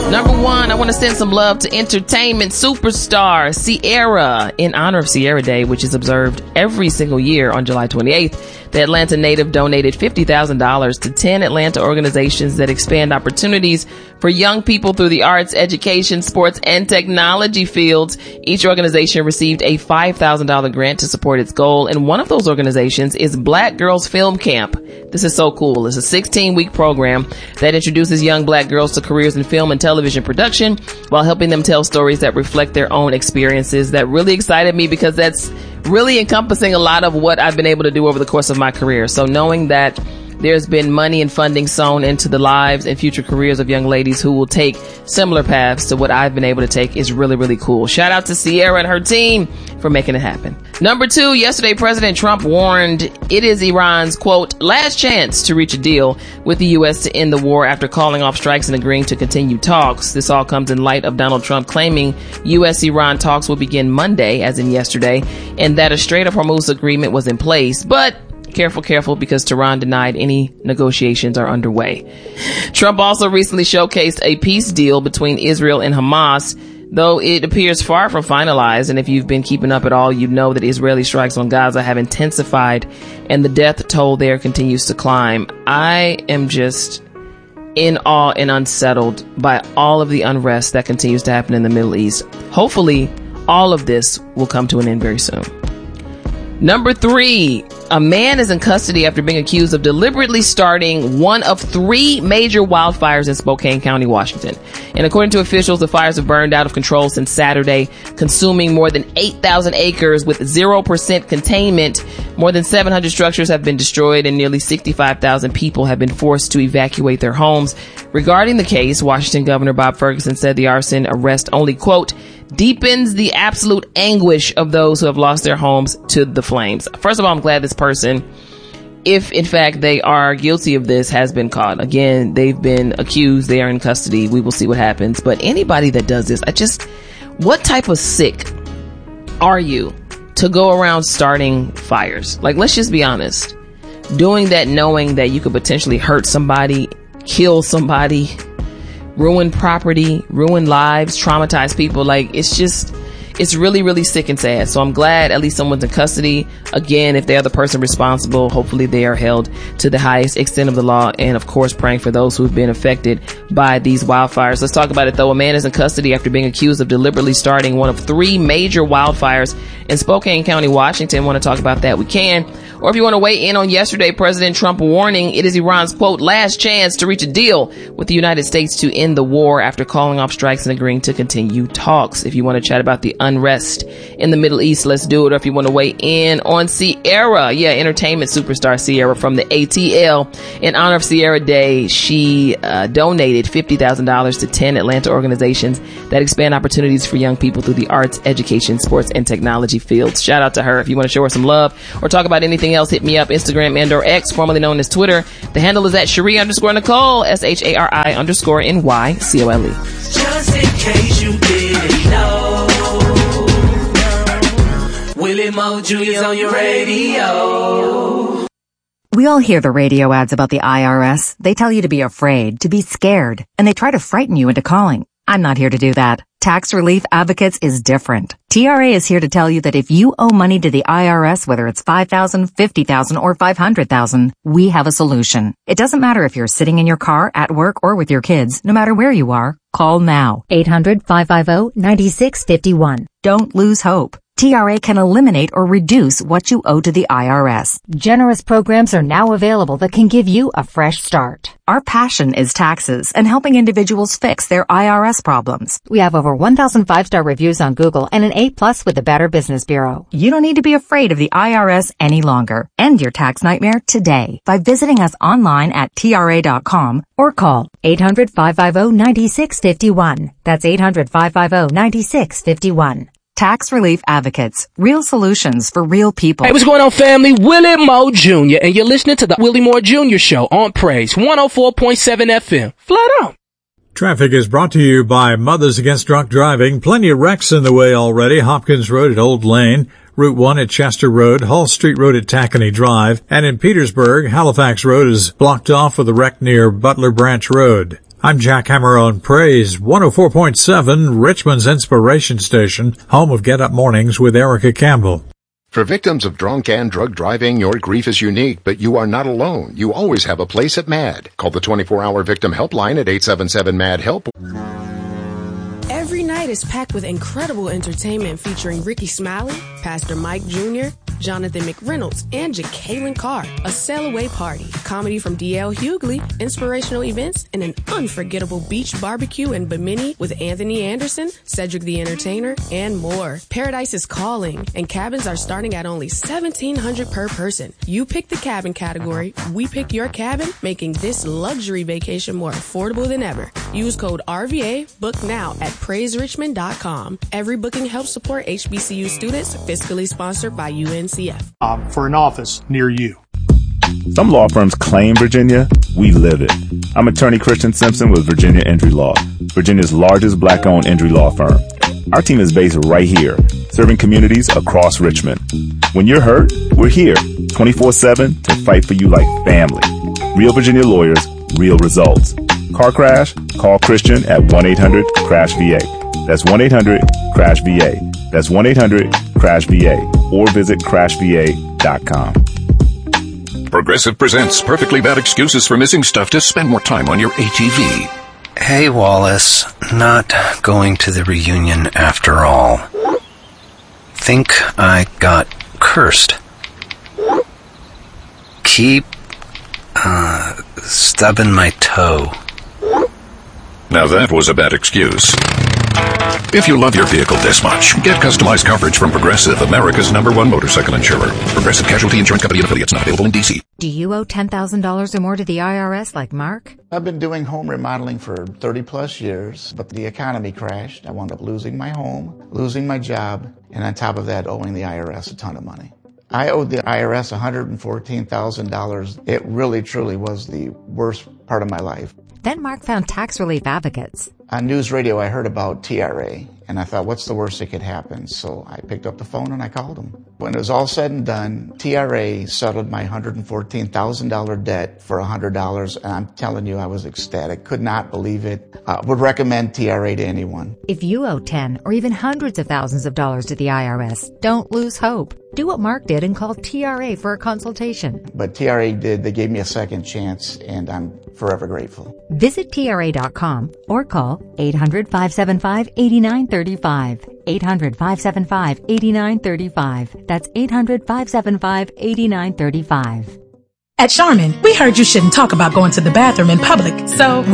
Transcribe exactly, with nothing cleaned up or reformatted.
Number one, I want to send some love to entertainment superstar Ciara. In honor of Ciara Day, which is observed every single year on July twenty-eighth, the Atlanta native donated fifty thousand dollars to ten Atlanta organizations that expand opportunities for young people through the arts, education, sports, and technology fields. Each organization received a five thousand dollars grant to support its goal, and one of those organizations is Black Girls Film Camp. This is so cool. It's a sixteen-week program that introduces young black girls to careers in film and television production while helping them tell stories that reflect their own experiences. That really excited me because that's really encompassing a lot of what I've been able to do over the course of my career. So knowing that there's been money and funding sown into the lives and future careers of young ladies who will take similar paths to what I've been able to take is really, really cool. Shout out to Ciara and her team for making it happen. Number two, yesterday President Trump warned it is Iran's, quote, last chance to reach a deal with the U S to end the war after calling off strikes and agreeing to continue talks. This all comes in light of Donald Trump claiming U S Iran talks will begin Monday, as in yesterday, and that a Strait of Hormuz agreement was in place. But Careful, careful, because Tehran denied any negotiations are underway. Trump also recently showcased a peace deal between Israel and Hamas, though it appears far from finalized. And if you've been keeping up at all, you know that Israeli strikes on Gaza have intensified and the death toll there continues to climb. I am just in awe and unsettled by all of the unrest that continues to happen in the Middle East. Hopefully, all of this will come to an end very soon. Number three, a man is in custody after being accused of deliberately starting one of three major wildfires in Spokane County, Washington. And according to officials, the fires have burned out of control since Saturday, consuming more than eight thousand acres with zero percent containment. More than seven hundred structures have been destroyed and nearly sixty-five thousand people have been forced to evacuate their homes. Regarding the case, Washington Governor Bob Ferguson said the arson arrest only, quote, deepens the absolute anguish of those who have lost their homes to the flames. First of all, I'm glad this person, if in fact they are guilty of this, has been caught. Again, they've been accused. They are in custody. We will see what happens. But anybody that does this, I just, what type of sick are you to go around starting fires? Like, let's just be honest. Doing that knowing that you could potentially hurt somebody, kill somebody, ruin property, ruin lives, traumatize people. Like, it's just, it's really, really sick and sad. So I'm glad at least someone's in custody. Again, if they are the person responsible, hopefully they are held to the highest extent of the law. And of course, praying for those who've been affected by these wildfires. Let's talk about it though. A man is in custody after being accused of deliberately starting one of three major wildfires in Spokane County, Washington. Want to talk about that? We can. Or if you want to weigh in on yesterday, President Trump warning it is Iran's, quote, last chance to reach a deal with the United States to end the war after calling off strikes and agreeing to continue talks. If you want to chat about the unrest in the Middle East, let's do it. Or if you want to weigh in on Ciara, yeah, entertainment superstar Ciara from the A T L. In honor of Ciara Day, she uh, donated fifty thousand dollars to ten Atlanta organizations that expand opportunities for young people through the arts, education, sports, and technology fields. Shout out to her. If you want to show her some love or talk about anything else, hit me up, Instagram and or X, formerly known as Twitter. The handle is at Cherie underscore Nicole, S H A R I underscore N Y C O L E. Just in case you didn't know, Willie Mo Junior's on your radio. We all hear the radio ads about the I R S. They tell you to be afraid, to be scared, and they try to frighten you into calling. I'm not here to do that. Tax Relief Advocates is different. T R A is here to tell you that if you owe money to the I R S, whether it's five thousand dollars, fifty thousand dollars, or five hundred thousand dollars, we have a solution. It doesn't matter if you're sitting in your car, at work, or with your kids. No matter where you are, call now. eight hundred, five five zero, nine six five one. Don't lose hope. T R A can eliminate or reduce what you owe to the I R S. Generous programs are now available that can give you a fresh start. Our passion is taxes and helping individuals fix their I R S problems. We have over one thousand five-star reviews on Google and an A plus with the Better Business Bureau. You don't need to be afraid of the I R S any longer. End your tax nightmare today by visiting us online at T R A dot com or call eight hundred, five five zero, nine six five one. That's eight hundred, five five zero, nine six five one. Tax Relief Advocates. Real solutions for real people. Hey, what's going on, family? Willie Moore Junior, and you're listening to the Willie Moore Junior Show on Praise one oh four point seven F M. Flat out. Traffic is brought to you by Mothers Against Drunk Driving. Plenty of wrecks in the way already. Hopkins Road at Old Lane, Route one at Chester Road, Hall Street Road at Tacony Drive, and in Petersburg, Halifax Road is blocked off with a wreck near Butler Branch Road. I'm Jack Hammer on Praise one oh four point seven, Richmond's inspiration station, home of Get Up Mornings with Erica Campbell. For victims of drunk and drug driving, your grief is unique, but you are not alone. You always have a place at MAD. Call the twenty-four hour victim helpline at eight seven seven MAD HELP. Every night is packed with incredible entertainment featuring Ricky Smiley, Pastor Mike Junior, Jonathan McReynolds, and Jacqueline Carr. A sail away party, comedy from D L Hughley, inspirational events, and an unforgettable beach barbecue in Bimini with Anthony Anderson, Cedric the Entertainer, and more. Paradise is calling, and cabins are starting at only seventeen hundred dollars per person. You pick the cabin category, we pick your cabin, making this luxury vacation more affordable than ever. Use code R V A, book now at praise richmond dot com. Every booking helps support H B C U students, fiscally sponsored by U N C F. Um, for an office near you. Some law firms claim Virginia. We live it. I'm attorney Christian Simpson with Virginia Injury Law, Virginia's largest black-owned injury law firm. Our team is based right here, serving communities across Richmond. When you're hurt, we're here, twenty-four seven to fight for you like family. Real Virginia lawyers, real results. Car crash? Call Christian at one eight hundred crash V A. That's one eight hundred crash V A. That's one eight hundred crash V A. Or visit crash v a dot com. Progressive presents Perfectly Bad Excuses for Missing Stuff to Spend More Time on Your A T V. Hey, Wallace. Not going to the reunion after all. Think I got cursed. Keep, uh, stubbing my toe. Now that was a bad excuse. If you love your vehicle this much, get customized coverage from Progressive, America's number one motorcycle insurer. Progressive Casualty Insurance Company and affiliates, not available in D C. Do you owe ten thousand dollars or more to the I R S like Mark? I've been doing home remodeling for thirty plus years, but the economy crashed. I wound up losing my home, losing my job, and on top of that, owing the I R S a ton of money. I owed the I R S one hundred fourteen thousand dollars. It really, truly was the worst part of my life. Then Mark found Tax Relief Advocates. On news radio, I heard about T R A, and I thought, what's the worst that could happen? So I picked up the phone and I called them. When it was all said and done, T R A settled my one hundred fourteen thousand dollars debt for one hundred dollars, and I'm telling you, I was ecstatic. Could not believe it. Uh, would recommend T R A to anyone. If you owe ten or even hundreds of thousands of dollars to the I R S, don't lose hope. Do what Mark did and call T R A for a consultation. But T R A did. They gave me a second chance, and I'm forever grateful. Visit T R A dot com or call eight hundred, five seven five, eight nine three five. eight hundred, five seven five, eight nine three five. That's eight hundred, five seven five, eight nine three five. At Charmin, we heard you shouldn't talk about going to the bathroom in public, so